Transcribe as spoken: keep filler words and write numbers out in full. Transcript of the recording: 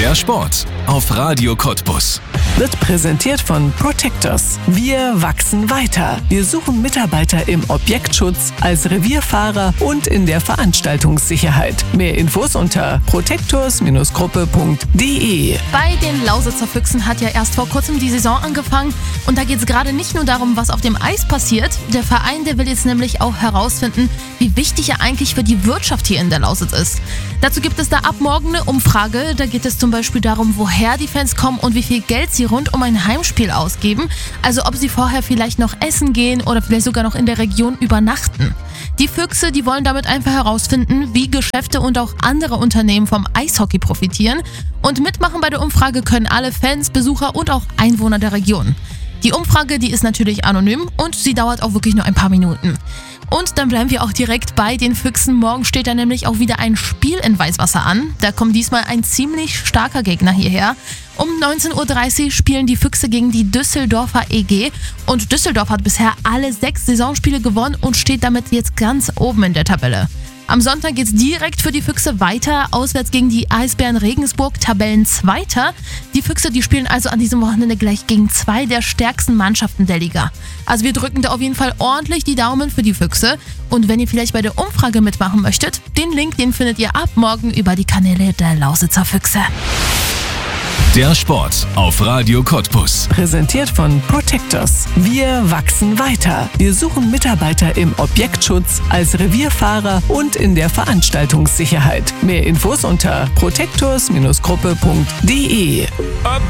Der Sport auf Radio Cottbus. Wird präsentiert von Protectors. Wir wachsen weiter. Wir suchen Mitarbeiter im Objektschutz, als Revierfahrer und in der Veranstaltungssicherheit. Mehr Infos unter protectors Gruppe punkt de. Bei den Lausitzer Füchsen hat ja erst vor kurzem die Saison angefangen und da geht es gerade nicht nur darum, was auf dem Eis passiert. Der Verein, der will jetzt nämlich auch herausfinden, wie wichtig er eigentlich für die Wirtschaft hier in der Lausitz ist. Dazu gibt es da ab morgen eine Umfrage. Da geht es zum Beispiel darum, woher die Fans kommen und wie viel Geld sie rund um ein Heimspiel ausgeben. Also ob sie vorher vielleicht noch essen gehen oder vielleicht sogar noch in der Region übernachten. Die Füchse, die wollen damit einfach herausfinden, wie Geschäfte und auch andere Unternehmen vom Eishockey profitieren. Und mitmachen bei der Umfrage können alle Fans, Besucher und auch Einwohner der Region. Die Umfrage, die ist natürlich anonym und sie dauert auch wirklich nur ein paar Minuten. Und dann bleiben wir auch direkt bei den Füchsen. Morgen steht da nämlich auch wieder ein Spiel in Weißwasser an. Da kommt diesmal ein ziemlich starker Gegner hierher. Um neunzehn Uhr dreißig spielen die Füchse gegen die Düsseldorfer E G. Und Düsseldorf hat bisher alle sechs Saisonspiele gewonnen und steht damit jetzt ganz oben in der Tabelle. Am Sonntag geht's direkt für die Füchse weiter, auswärts gegen die Eisbären Regensburg, Tabellenzweiter. Die Füchse, die spielen also an diesem Wochenende gleich gegen zwei der stärksten Mannschaften der Liga. Also wir drücken da auf jeden Fall ordentlich die Daumen für die Füchse. Und wenn ihr vielleicht bei der Umfrage mitmachen möchtet, den Link, den findet ihr ab morgen über die Kanäle der Lausitzer Füchse. Der Sport auf Radio Cottbus. Präsentiert von Protectors. Wir wachsen weiter. Wir suchen Mitarbeiter im Objektschutz, als Revierfahrer und in der Veranstaltungssicherheit. Mehr Infos unter protectors Gruppe punkt de.